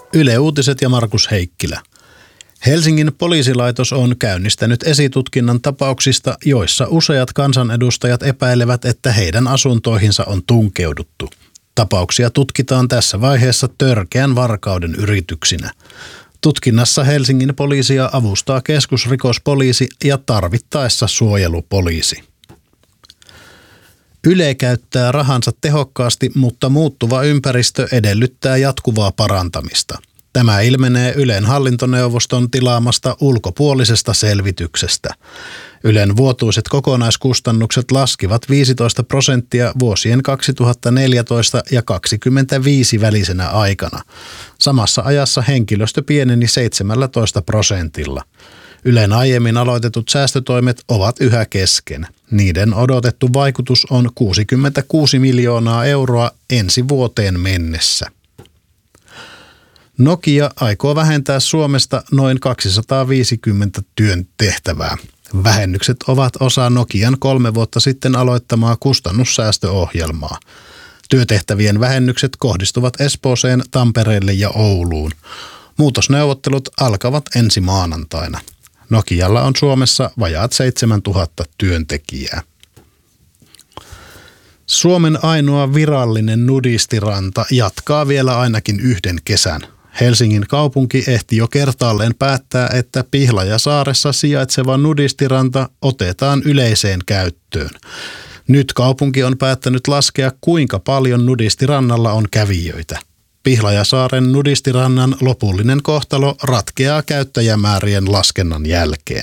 Yle Uutiset ja Markus Heikkilä. Helsingin poliisilaitos on käynnistänyt esitutkinnan tapauksista, joissa useat kansanedustajat epäilevät, että heidän asuntoihinsa on tunkeuduttu. Tapauksia tutkitaan tässä vaiheessa törkeän varkauden yrityksinä. Tutkinnassa Helsingin poliisia avustaa keskusrikospoliisi ja tarvittaessa suojelupoliisi. Yle käyttää rahansa tehokkaasti, mutta muuttuva ympäristö edellyttää jatkuvaa parantamista. Tämä ilmenee Ylen hallintoneuvoston tilaamasta ulkopuolisesta selvityksestä. Ylen vuotuiset kokonaiskustannukset laskivat 15% vuosien 2014 ja 2025 välisenä aikana. Samassa ajassa henkilöstö pieneni 17%. Ylen aiemmin aloitetut säästötoimet ovat yhä kesken. Niiden odotettu vaikutus on 66 miljoonaa euroa ensi vuoteen mennessä. Nokia aikoo vähentää Suomesta noin 250 työn tehtävää. Vähennykset ovat osa Nokian 3 vuotta sitten aloittamaa kustannussäästöohjelmaa. Työtehtävien vähennykset kohdistuvat Espooseen, Tampereelle ja Ouluun. Muutosneuvottelut alkavat ensi maanantaina. Nokialla on Suomessa vajaat 7000 työntekijää. Suomen ainoa virallinen nudistiranta jatkaa vielä ainakin yhden kesän. Helsingin kaupunki ehti jo kertaalleen päättää, että Pihlajasaaressa sijaitseva nudistiranta otetaan yleiseen käyttöön. Nyt kaupunki on päättänyt laskea, kuinka paljon nudistirannalla on kävijöitä. Pihlajasaaren nudistirannan lopullinen kohtalo ratkeaa käyttäjämäärien laskennan jälkeen.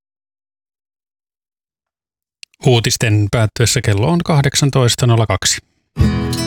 Uutisten päättyessä kello on 18.02.